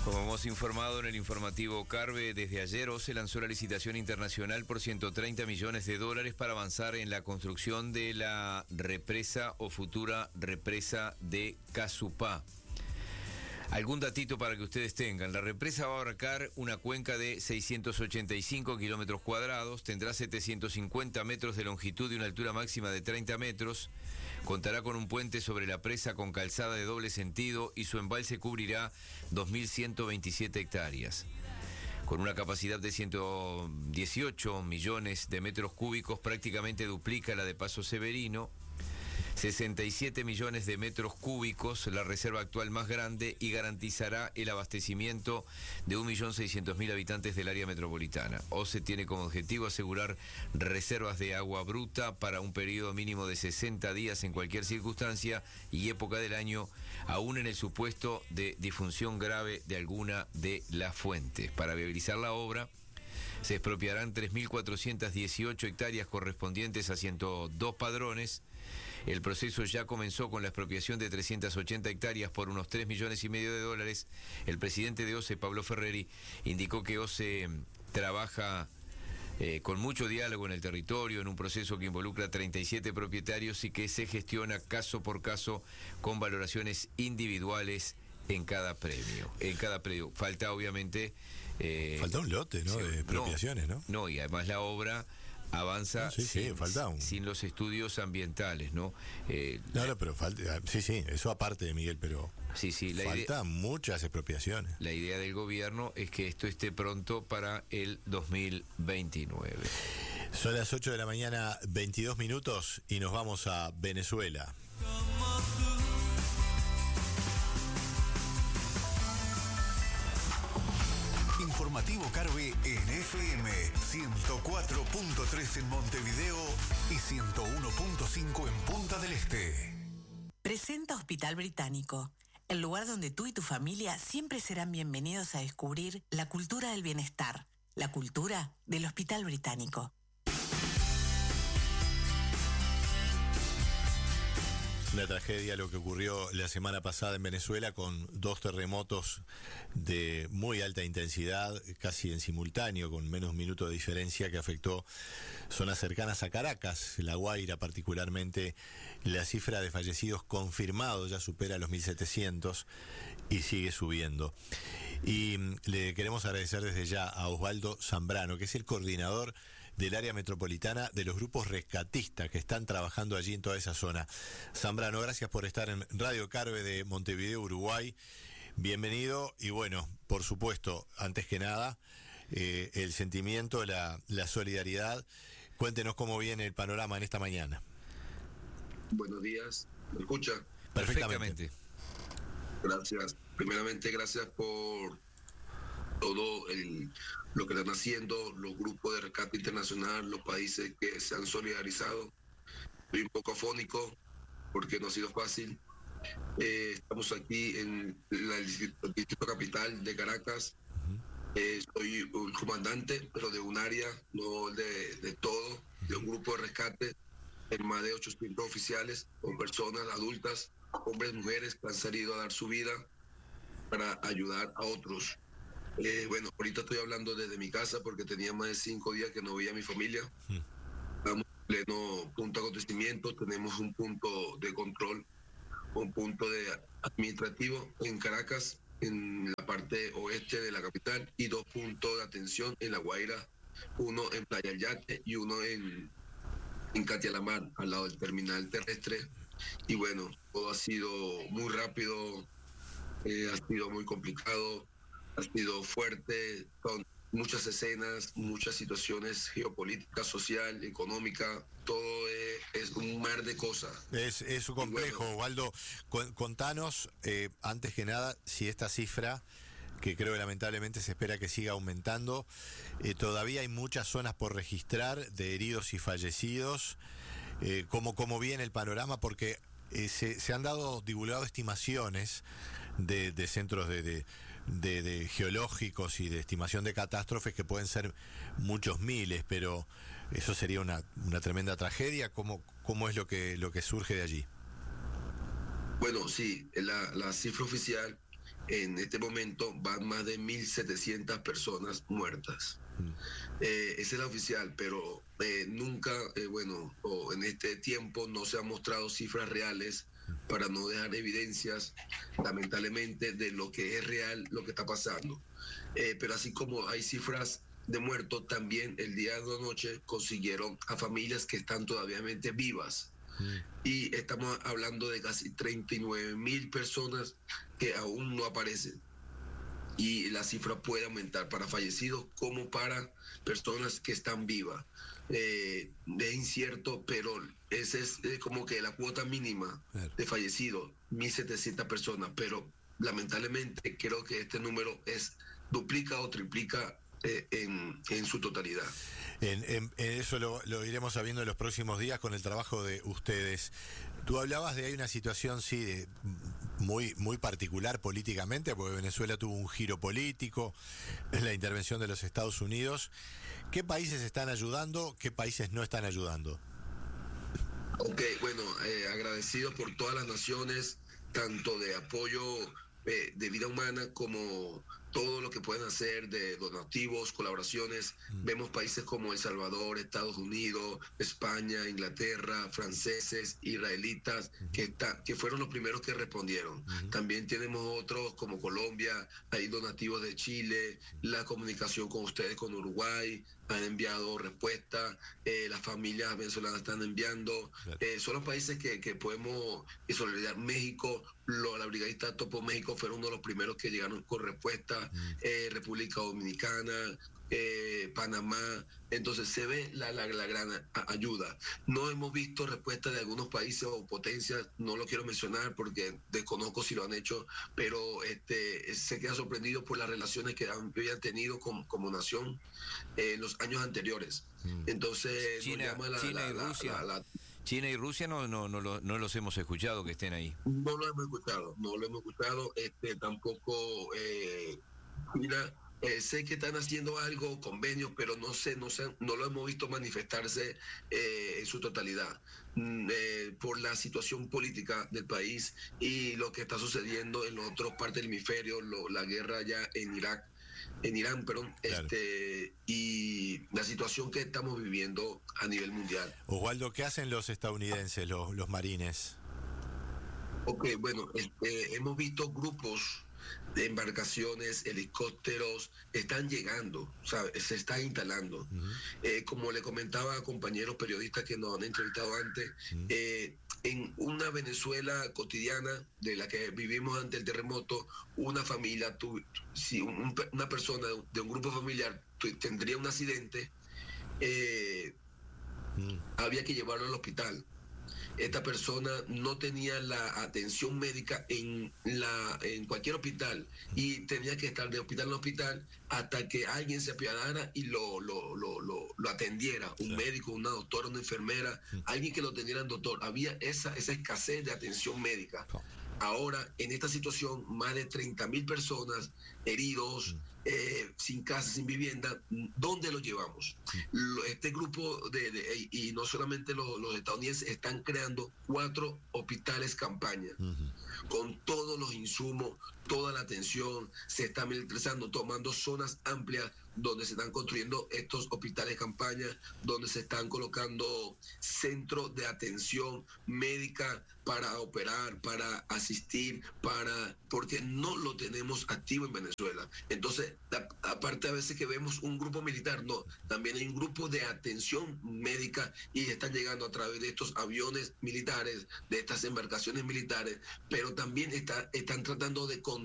Como hemos informado en el informativo Carve, desde ayer se lanzó la licitación internacional por $130 millones para avanzar en la construcción de la represa o futura represa de Casupá. Algún datito para que ustedes tengan. La represa va a abarcar una cuenca de 685 kilómetros cuadrados, tendrá 750 metros de longitud y una altura máxima de 30 metros, contará con un puente sobre la presa con calzada de doble sentido y su embalse cubrirá 2.127 hectáreas. Con una capacidad de 118 millones de metros cúbicos, prácticamente duplica la de Paso Severino. 67 millones de metros cúbicos, la reserva actual más grande, y garantizará el abastecimiento de 1.600.000 habitantes del área metropolitana. OCE tiene como objetivo asegurar reservas de agua bruta para un periodo mínimo de 60 días en cualquier circunstancia y época del año, aún en el supuesto de disfunción grave de alguna de las fuentes. Para viabilizar la obra, se expropiarán 3.418 hectáreas correspondientes a 102 padrones. El proceso ya comenzó con la expropiación de 380 hectáreas por unos $3,5 millones. El presidente de OCE, Pablo Ferreri, indicó que OCE trabaja con mucho diálogo en el territorio, en un proceso que involucra a 37 propietarios y que se gestiona caso por caso con valoraciones individuales en cada premio. Falta, obviamente... falta un lote, ¿no? De expropiaciones, ¿no? No, y además la obra avanza sin los estudios ambientales, ¿no? Pero falta, eso aparte de Miguel, pero falta muchas expropiaciones. La idea del gobierno es que esto esté pronto para el 2029. Son las 8 de la mañana, 22 minutos, y nos vamos a Venezuela. Informativo Carve en FM 104.3 en Montevideo y 101.5 en Punta del Este. Presenta Hospital Británico, el lugar donde tú y tu familia siempre serán bienvenidos a descubrir la cultura del bienestar, la cultura del Hospital Británico. Una tragedia lo que ocurrió la semana pasada en Venezuela, con 2 terremotos de muy alta intensidad, casi en simultáneo, con menos minutos de diferencia, que afectó zonas cercanas a Caracas, La Guaira particularmente. La cifra de fallecidos confirmados ya supera los 1.700 y sigue subiendo. Y le queremos agradecer desde ya a Osvaldo Zambrano, que es el coordinador del área metropolitana de los grupos rescatistas que están trabajando allí en toda esa zona. Zambrano, gracias por estar en Radio Carve de Montevideo, Uruguay. Bienvenido. Y bueno, por supuesto, antes que nada, el sentimiento, la solidaridad. Cuéntenos cómo viene el panorama en esta mañana. Buenos días. ¿Me escucha? Perfectamente. Gracias. Primeramente, gracias por todo lo que están haciendo los grupos de rescate internacional, los países que se han solidarizado. Estoy un poco afónico porque no ha sido fácil. Estamos aquí en el distrito capital de Caracas. Soy un comandante, pero de un área, no de todo, de un grupo de rescate, en más de 800 oficiales, con personas adultas, hombres y mujeres que han salido a dar su vida para ayudar a otros. Ahorita estoy hablando desde mi casa porque tenía más de 5 días que no veía a mi familia. Estamos en pleno punto de acontecimiento, tenemos un punto de control, un punto de administrativo en Caracas, en la parte oeste de la capital, y 2 puntos de atención en La Guaira, uno en Playa El Yate y uno en Catialamar, al lado del terminal terrestre. Y bueno, todo ha sido muy rápido, ha sido muy complicado, ha sido fuerte, con muchas escenas, muchas situaciones geopolíticas, social, económica, todo es un mar de cosas. Es un complejo, Osvaldo. Contanos, antes que nada, si esta cifra, que creo que lamentablemente se espera que siga aumentando, todavía hay muchas zonas por registrar de heridos y fallecidos. ¿Cómo viene el panorama? Porque se han divulgado estimaciones de centros de geológicos y de estimación de catástrofes que pueden ser muchos miles, pero eso sería una tremenda tragedia. ¿Cómo es lo que surge de allí? Bueno, sí, la cifra oficial en este momento van más de 1.700 personas muertas. Esa es la oficial, pero nunca, o en este tiempo no se han mostrado cifras reales para no dejar evidencias, lamentablemente, de lo que es real, lo que está pasando. Pero así como hay cifras de muertos, también el día de la noche consiguieron a familias que están todavía vivas. Y estamos hablando de casi 39.000 personas que aún no aparecen. Y la cifra puede aumentar para fallecidos como para personas que están vivas. Es incierto, pero esa es como que la cuota mínima de fallecidos, 1.700 personas. Pero lamentablemente creo que este número duplica o triplica en su totalidad. En eso lo iremos sabiendo en los próximos días con el trabajo de ustedes. Tú hablabas de hay una situación, sí, muy, muy particular políticamente, porque Venezuela tuvo un giro político, la intervención de los Estados Unidos. ¿Qué países están ayudando? ¿Qué países no están ayudando? Ok, bueno, agradecido por todas las naciones, tanto de apoyo de vida humana como todo lo que pueden hacer de donativos, colaboraciones. Vemos países como El Salvador, Estados Unidos, España, Inglaterra, franceses, israelitas, que fueron los primeros que respondieron. También tenemos otros como Colombia, hay donativos de Chile, la comunicación con ustedes, con Uruguay, han enviado respuestas, las familias venezolanas están enviando. Son los países que podemos solidarizar. México, la brigadista Topo México fueron uno de los primeros que llegaron con respuesta. República Dominicana, Panamá. Entonces se ve la gran ayuda. No hemos visto respuesta de algunos países o potencias, no lo quiero mencionar porque desconozco si lo han hecho, pero se queda sorprendido por las relaciones que habían tenido como nación en los años anteriores. Entonces China y Rusia no los hemos escuchado que estén ahí. No lo hemos escuchado, tampoco China. Sé que están haciendo algo, convenios, pero no lo hemos visto manifestarse en su totalidad por la situación política del país y lo que está sucediendo en las otras partes del hemisferio, la guerra ya en Irán, claro. Y la situación que estamos viviendo a nivel mundial. Oswaldo, ¿qué hacen los estadounidenses, los marines? Ok, bueno, hemos visto grupos de embarcaciones, helicópteros, están llegando, ¿sabes? Se están instalando. Como le comentaba a compañeros periodistas que nos han entrevistado antes, en una Venezuela cotidiana de la que vivimos ante el terremoto, una familia, una persona de un grupo familiar tendría un accidente, había que llevarlo al hospital. Esta persona no tenía la atención médica en cualquier hospital y tenía que estar de hospital en hospital hasta que alguien se apiadara y lo atendiera, un médico, una doctora, una enfermera, alguien que lo atendiera, doctor. Había esa escasez de atención médica. Ahora, en esta situación, más de 30.000 personas heridos, sin casa, sin vivienda, ¿dónde los llevamos? Este grupo, y no solamente los estadounidenses, están creando 4 hospitales campaña, con todos los insumos, toda la atención, se está militarizando, tomando zonas amplias donde se están construyendo estos hospitales campaña, donde se están colocando centros de atención médica para operar, para asistir, porque no lo tenemos activo en Venezuela. Entonces, aparte a veces que vemos un grupo militar, no, también hay un grupo de atención médica y están llegando a través de estos aviones militares, de estas embarcaciones militares, pero también están tratando de